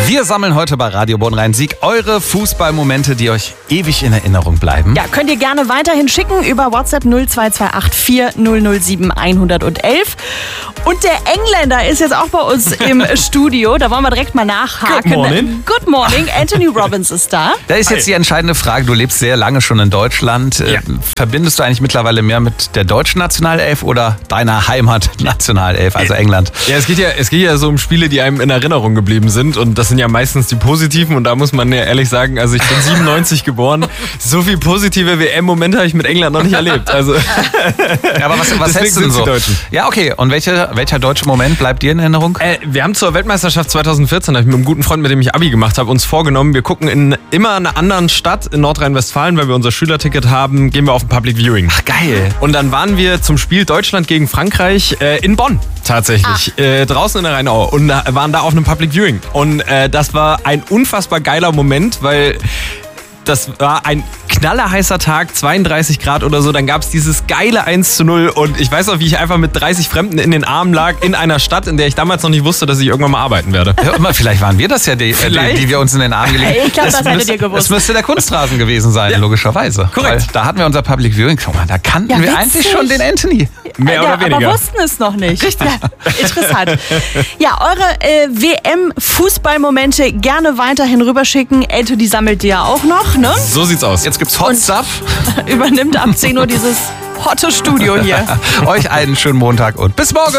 Wir sammeln heute bei Radio Bonn-Rhein-Sieg eure Fußballmomente, die euch ewig in Erinnerung bleiben. Ja, könnt ihr gerne weiterhin schicken über WhatsApp 0228 4007 111. Und der Engländer ist jetzt auch bei uns im Studio. Da wollen wir direkt mal nachhaken. Good morning. Good morning. Anthony Robbins ist da. Da ist jetzt die entscheidende Frage. Du lebst sehr lange schon in Deutschland. Ja. Verbindest du eigentlich mittlerweile mehr mit der deutschen Nationalelf oder deiner Heimat-Nationalelf, also England? Ja, es geht ja so um Spiele, die einem in Erinnerung geblieben sind. Und das sind ja meistens die positiven. Und da muss man ja ehrlich sagen, also ich bin 97 geboren. So viel positive WM-Momente habe ich mit England noch nicht erlebt. Also Ja, aber was hältst du denn sind so? die Deutschen. Ja, okay. Und welcher deutsche Moment bleibt dir in Erinnerung? Wir haben zur Weltmeisterschaft 2014, da habe ich mit einem guten Freund, mit dem ich Abi gemacht habe, uns vorgenommen, wir gucken in immer einer anderen Stadt in Nordrhein-Westfalen, weil wir unser Schülerticket haben, gehen wir auf ein Public Viewing. Ach, geil. Und dann waren wir zum Spiel Deutschland gegen Frankreich in Bonn tatsächlich, draußen in der Rheinau und waren da auf einem Public Viewing. Und das war ein unfassbar geiler Moment, weil das war ein knallerheißer Tag, 32 Grad oder so, dann gab es dieses geile 1:0 und ich weiß noch, wie ich einfach mit 30 Fremden in den Armen lag, in einer Stadt, in der ich damals noch nicht wusste, dass ich irgendwann mal arbeiten werde. Ja, immer, vielleicht waren wir das ja, die wir uns in den Arm gelegt haben. Ich glaube, das hättet ihr gewusst. Das müsste der Kunstrasen gewesen sein, logischerweise. Korrekt. Weil da hatten wir unser Public Viewing. Guck mal, da kannten Ja, wir witzig. eigentlich schon den Anthony. Mehr oder weniger. Aber wussten es noch nicht. Richtig. Ja, interessant. Ja, eure WM-Fußballmomente gerne weiterhin rüberschicken. Anthony sammelt die ja auch noch, ne? So sieht's aus. Jetzt gibt's Hot Stuff. Übernimmt ab 10 Uhr dieses hotte Studio hier. Euch einen schönen Montag und bis morgen.